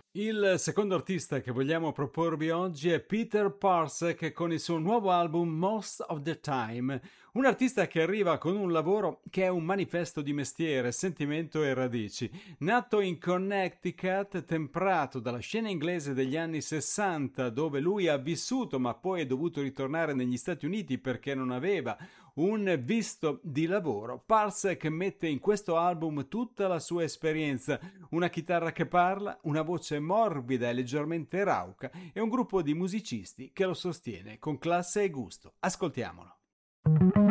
Il secondo artista che vogliamo proporvi oggi è Peter Parsek con il suo nuovo album Most of the Time, un artista che arriva con un lavoro che è un manifesto di mestiere, sentimento e radici. Nato in Connecticut, temprato dalla scena inglese degli anni 60, dove lui ha vissuto ma poi è dovuto ritornare negli Stati Uniti perché non aveva un visto di lavoro, Parsek mette in questo album tutta la sua esperienza, una chitarra che parla, una voce morbida e leggermente rauca e un gruppo di musicisti che lo sostiene con classe e gusto. Ascoltiamolo.